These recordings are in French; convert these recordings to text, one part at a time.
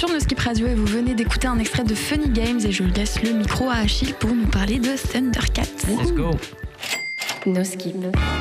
sur No Skip Radio et vous venez d'écouter un extrait de Funny Games et je laisse le micro à Achille pour nous parler de Thundercats. Let's go. No Skip.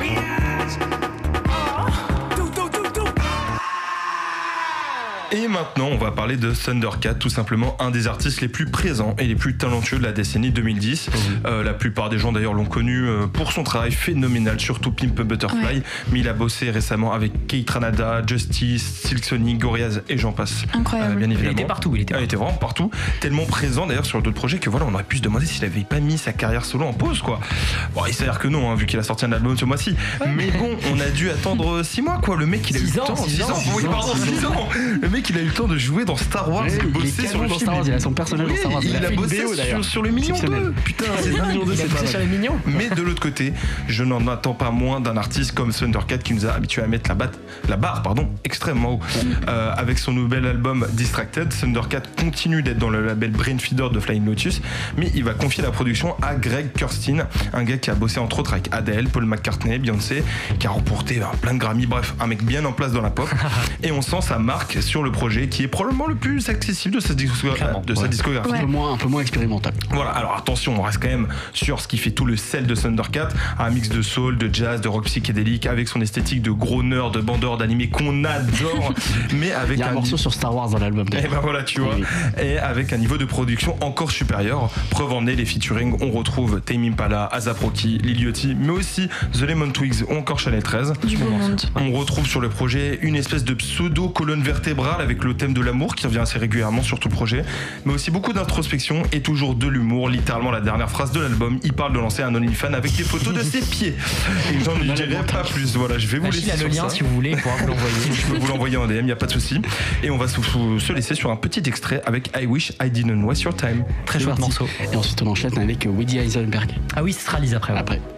Et maintenant, on va parler de Thundercat, tout simplement un des artistes les plus présents et les plus talentueux de la décennie 2010. La plupart des gens d'ailleurs l'ont connu pour son travail phénoménal, surtout Pimp a Butterfly, ouais. Mais il a bossé récemment avec Kate Ranada, Justice, Silk Sonic, Gorillaz et j'en passe. Incroyable. Bien évidemment. Il était partout. Il était vraiment partout, tellement présent d'ailleurs sur d'autres projets que voilà, on aurait pu se demander s'il avait pas mis sa carrière solo en pause quoi. Bon, il s'avère que non, hein, vu qu'il a sorti un album ce mois-ci. Ouais. Mais bon, on a dû attendre 6 mois quoi. Le mec il a eu le temps. 6 ans. Oui, pardon, 6 ans. Le mec il a eu le temps de jouer dans Star Wars, il bosser sur le film. Star Wars, il a son personnage dans Star Wars. Il a bossé sur le Minion 2. Putain, c'est dingue. Il a bossé sur les Mignons. Mais de l'autre côté, je n'en attends pas moins d'un artiste comme Thundercat qui nous a habitués à mettre la barre extrêmement haut. Avec son nouvel album Distracted, Thundercat continue d'être dans le label Brainfeeder de Flying Lotus, mais il va confier la production à Greg Kurstin, un gars qui a bossé entre autres avec Adele, Paul McCartney, Beyoncé, qui a remporté plein de Grammy, bref, un mec bien en place dans la pop. Et on sent sa marque sur le projet qui est probablement le plus accessible de sa discographie. Ouais. Un peu moins expérimental. Voilà, alors attention, on reste quand même sur ce qui fait tout le sel de Thundercat, un mix de soul, de jazz, de rock psychédélique, avec son esthétique de gros nerd, de bandeur, d'animé qu'on adore, mais avec il y a un morceau sur Star Wars dans l'album. Et ben voilà, tu vois, et avec un niveau de production encore supérieur. Preuve en est les featuring, on retrouve Tame Impala, A$AP Rocky, Lil Yachty, mais aussi The Lemon Twigs ou encore Chanel 13. Du beau monde. On retrouve sur le projet une espèce de pseudo colonne vertébrale avec le thème de l'amour qui revient assez régulièrement sur tout le projet, mais aussi beaucoup d'introspection et toujours de l'humour. Littéralement la dernière phrase de l'album, il parle de lancer un OnlyFans avec des photos de ses pieds. Et j'en dirai pas plus. Voilà, je vais vous laisser le lien ça. si vous voulez, pour vous l'envoyer. Je peux vous l'envoyer en DM, y a pas de souci. Et on va se laisser sur un petit extrait avec I Wish I Didn't Waste Your Time. Très chouette morceau. Et ensuite on enchaîne avec Woody Heisenberg. Ah oui, ce sera Lise après. Après.